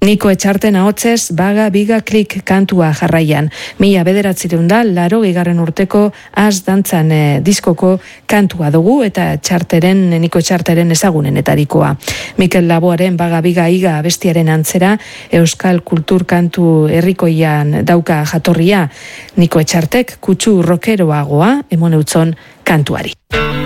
Niko Etxarten ahotsez, baga, biga, klik kantua jarraian. 1980 urteko Az dantzan diskoko kantua dugu eta Niko Etxarteren ezagunenetarikoa. Mikel Laboaren baga, biga, iga abestiaren antzera, euskal kultur kantu herrikoian dauka jatorria. Niko Etxartek kutsu rokeroagoa emon eutzon kantuari.